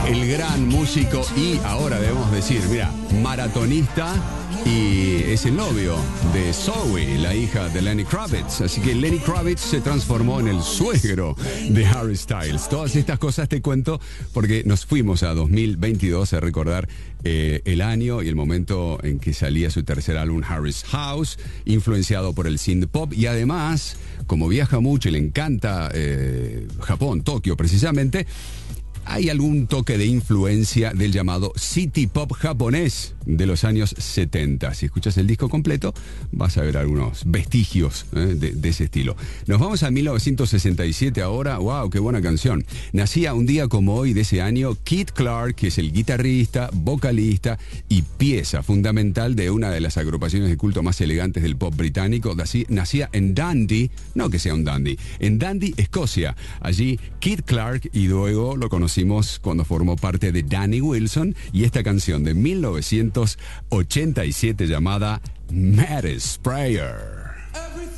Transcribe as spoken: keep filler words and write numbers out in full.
el gran músico y ahora debemos decir, mira, maratonista, y es el novio de Zoe, la hija de Lenny Kravitz. Así que Lenny Kravitz se transformó en el suegro de Harry Styles. Todas estas cosas te cuento porque nos fuimos a dos mil veintidós a recordar eh, el año y el momento en que salía su tercer álbum, Harry's House, influenciado por el synth pop, y además, como viaja mucho y le encanta eh, Japón, Tokio precisamente, hay algún toque de influencia del llamado city pop japonés de los años setenta. Si escuchas el disco completo, vas a ver algunos vestigios ¿eh? de, de ese estilo. Nos vamos a mil novecientos sesenta y siete ahora. ¡Wow! ¡Qué buena canción! Nacía un día como hoy de ese año Keith Clark, que es el guitarrista, vocalista y pieza fundamental de una de las agrupaciones de culto más elegantes del pop británico. Nacía en Dundee, no que sea un dandy, en Dundee, Escocia. Allí Keith Clark, y luego lo conocimos cuando formó parte de Danny Wilson, y esta canción de mil novecientos ochenta y siete llamada Maddest Prayer.